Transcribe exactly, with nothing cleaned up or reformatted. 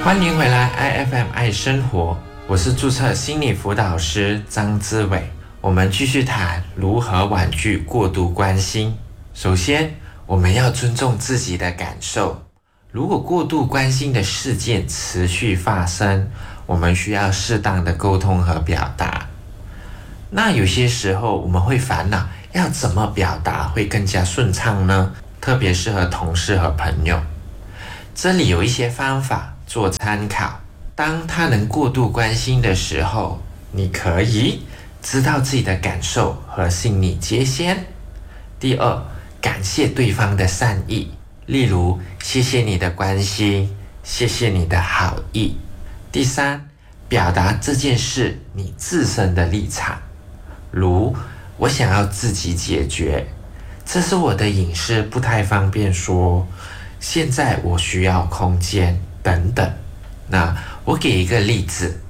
欢迎回来 I F M 爱生活，我是注册心理辅导师张志伟。我们继续谈如何婉拒过度关心。首先，我们要尊重自己的感受。如果过度关心的事件持续发生，我们需要适当的沟通和表达。那有些时候我们会烦恼，要怎么表达会更加顺畅呢？特别是和同事和朋友。这里有一些方法做参考。当他人过度关心的时候，你可以知道自己的感受和心理界限。第二，感谢对方的善意，例如谢谢你的关心，谢谢你的好意。第三，表达这件事你自身的立场，如我想要自己解决，这是我的隐私，不太方便说，现在我需要空间等等。那我给一个例子，